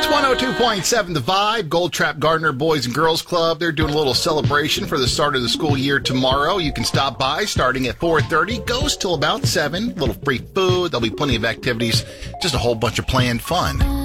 102.7 The Vibe, Gold Trap Gardner Boys and Girls Club. They're doing a little celebration for the start of the school year tomorrow. You can stop by starting at 4:30, goes till about 7. A little free food. There'll be plenty of activities, just a whole bunch of planned fun.